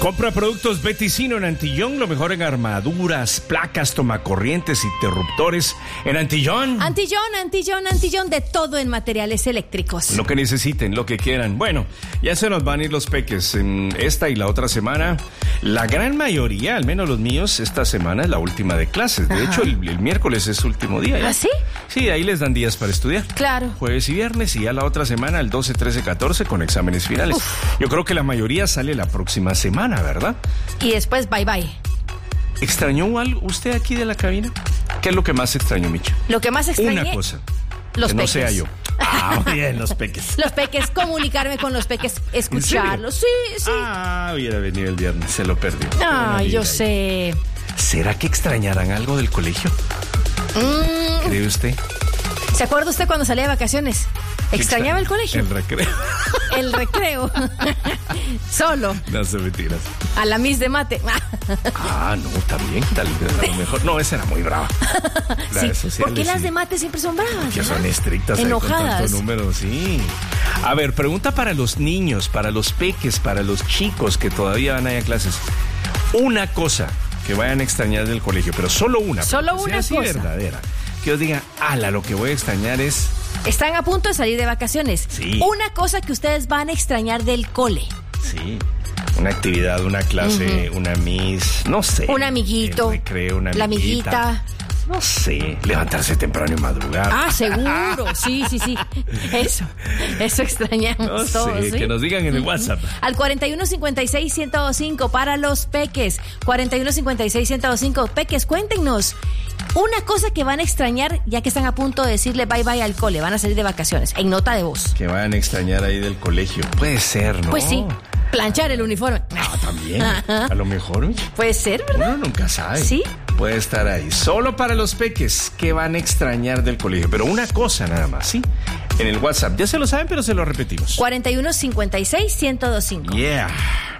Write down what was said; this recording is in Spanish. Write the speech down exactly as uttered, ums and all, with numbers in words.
Compra productos Beticino en Antillón, lo mejor en armaduras, placas, tomacorrientes, interruptores. En Antillón. Antillón, Antillón, Antillón, de todo en materiales eléctricos. Lo que necesiten, lo que quieran. Bueno, ya se nos van a ir los peques en esta y la otra semana. La gran mayoría, al menos los míos, esta semana es la última de clases. De Ajá. hecho, el, el miércoles es su último día. ¿ya? ¿Ah, sí? Sí, ahí les dan días para estudiar. Claro. Jueves y viernes, y ya la otra semana, el doce, trece, catorce, con exámenes finales. Uf. Yo creo que la mayoría sale la próxima semana, ¿verdad? Y después, bye bye. ¿Extrañó algo usted aquí de la cabina? ¿Qué es lo que más extrañó, Micha? Lo que más extrañé... Una cosa. Los que peques. no sea yo. Ah, bien, los peques. Los peques, comunicarme con los peques, escucharlos. Sí, sí. Ah, hubiera venido el viernes, se lo perdió. Ay, yo sé. ¿Será que extrañarán algo del colegio? Mm. ¿Cree usted? ¿Se acuerda usted cuando salía de vacaciones? ¿Extrañaba el colegio? El recreo. El recreo. Solo. No se mentiras. A la miss de mate. Ah, no, también. Tal vez a lo mejor. No, esa era muy brava. Sí, ¿por qué las sí. de mate siempre son bravas? Que son estrictas. Enojadas. Con tanto número, sí. A ver, pregunta para los niños, para los peques, para los chicos que todavía van a ir a clases. Una cosa que vayan a extrañar del colegio, pero solo una. Solo una así cosa. verdadera. Que os digan, ala, lo que voy a extrañar es... Están a punto de salir de vacaciones. Sí. Una cosa que ustedes van a extrañar del cole. Sí. Una actividad, una clase, uh-huh. una miss, no sé. Un amiguito. Recreo, una la amiguita. amiguita. No sé, levantarse temprano y madrugar. Ah, seguro, sí, sí, sí. Eso, eso extrañamos no todos. Sé, ¿sí? Que nos digan en el WhatsApp. Al cuarenta y uno cincuenta y seis, ciento cinco para los peques. cuarenta y uno cincuenta y seis, ciento cinco. Peques, cuéntenos una cosa que van a extrañar ya que están a punto de decirle bye bye al cole. Van a salir de vacaciones, en nota de voz. Que van a extrañar ahí del colegio. Puede ser, ¿no? Pues sí. Planchar el uniforme. Ah, también. A lo mejor. Puede ser, ¿verdad? Uno nunca sabe. Sí. Puede estar ahí. Solo para los peques que van a extrañar del colegio. Pero una cosa nada más, ¿sí? En el WhatsApp. Ya se lo saben, pero se lo repetimos. cuarenta y uno cincuenta y seis, ciento cinco. Yeah.